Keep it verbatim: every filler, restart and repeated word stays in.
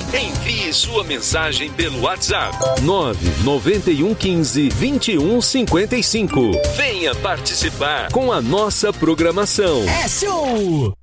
Envie sua mensagem pelo WhatsApp nove nove um um cinco, vinte e um cinquenta e cinco. Venha participar com a nossa programação. É show!